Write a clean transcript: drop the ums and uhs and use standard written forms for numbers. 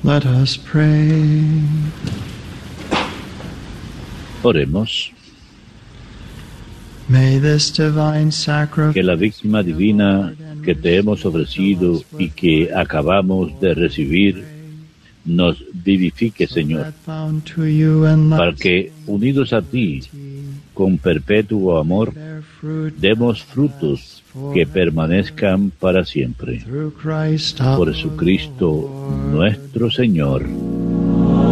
Let us pray. Oremos. May this divine sacrifice, Que la víctima divina que te hemos ofrecido y que acabamos de recibir nos vivifique, Señor, para que, unidos a ti, con perpetuo amor, demos frutos que permanezcan para siempre. Por Jesucristo nuestro Señor.